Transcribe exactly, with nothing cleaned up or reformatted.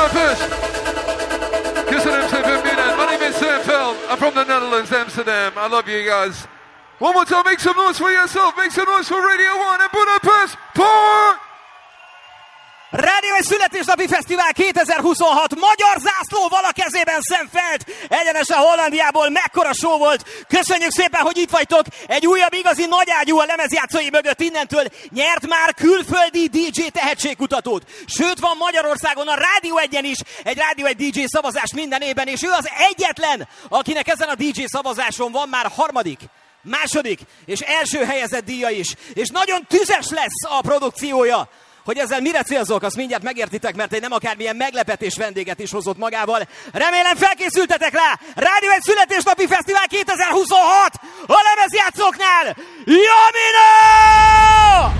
Budapest. Köszönöm szépen minden. My name is Sam Feld. I'm from the Netherlands, Amsterdam. I love you guys. One more time, make some noise for yourself. Make some noise for Radio one and Budapest. Port! Rádió egy születésnapi fesztivál kétezer-huszonhat, magyar zászlóval a kezében Sam Feld, egyenesen Hollandiából, mekkora show volt. Köszönjük szépen, hogy itt vagytok. Egy újabb igazi nagyágyú a lemezjátszói mögött, innentől nyert már külföldi dé dzsé tehetségkutatót. Sőt, van Magyarországon a Rádió egyen is egy Rádió egy dé dzsé szavazás minden évben, és ő az egyetlen, akinek ezen a dé dzsé szavazáson van már harmadik, második és első helyezett díja is. És nagyon tüzes lesz a produkciója. Hogy ezzel mire célzok, azt mindjárt megértitek, mert egy nem akármilyen meglepetés vendéget is hozott magával. Remélem felkészültetek rá! Rádió egy születésnapi fesztivál kétezer-huszonhat a lemezjátszóknál! Jamina!